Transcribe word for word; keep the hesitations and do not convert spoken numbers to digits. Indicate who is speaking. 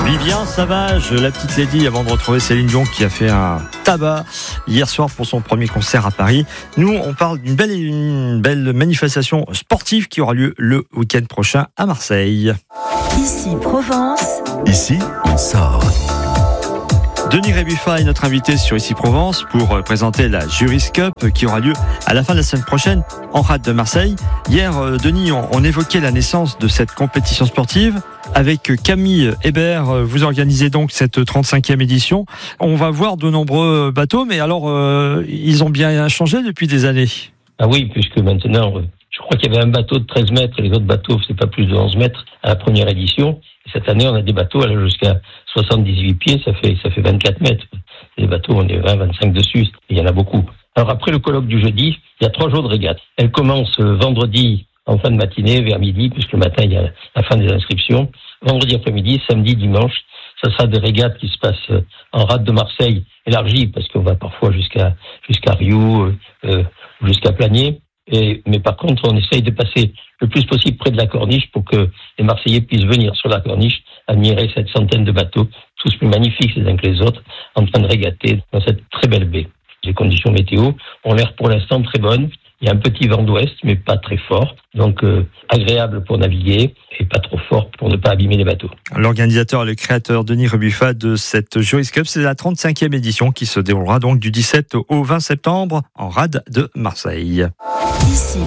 Speaker 1: Vivien Savage, la petite lady, avant de retrouver Céline Dion qui a fait un tabac hier soir pour son premier concert à Paris. Nous, on parle d'une belle, une belle manifestation sportive qui aura lieu le week-end prochain à Marseille.
Speaker 2: Ici Provence.
Speaker 3: Ici, on sort.
Speaker 1: Denis Rébuffat est notre invité sur Ici Provence pour présenter la Juris Cup qui aura lieu à la fin de la semaine prochaine en rade de Marseille. Hier, Denis, on, on évoquait la naissance de cette compétition sportive. Avec Camille Hébert, vous organisez donc cette trente-cinquième édition. On va voir de nombreux bateaux, mais alors, euh, ils ont bien changé depuis des années.
Speaker 4: Ah oui, puisque maintenant, je crois qu'il y avait un bateau de treize mètres, et les autres bateaux, c'est pas plus de onze mètres à la première édition. Et cette année, on a des bateaux allant jusqu'à soixante-dix-huit pieds, ça fait, ça fait vingt-quatre mètres. Les bateaux, on est vingt, vingt-cinq dessus, il y en a beaucoup. Alors après le colloque du jeudi, il y a trois jours de régate. Elle commence vendredi en fin de matinée, vers midi, puisque le matin, il y a la fin des inscriptions. Vendredi après-midi, samedi, dimanche, ça sera des régates qui se passent en rade de Marseille, élargie, parce qu'on va parfois jusqu'à jusqu'à Riou, euh, jusqu'à Planier. Et, mais par contre, on essaye de passer le plus possible près de la corniche pour que les Marseillais puissent venir sur la corniche, admirer cette centaine de bateaux, tous plus magnifiques les uns que les autres, en train de régater dans cette très belle baie. Les conditions météo ont l'air pour l'instant très bonnes. Il y a un petit vent d'ouest, mais pas très fort. Donc, euh, agréable pour naviguer et pas trop fort pour ne pas abîmer les bateaux.
Speaker 1: L'organisateur et le créateur Denis Rébuffat de cette Juris Cup, c'est la trente-cinquième édition qui se déroulera donc du dix-sept au vingt septembre en rade de Marseille.
Speaker 2: Ici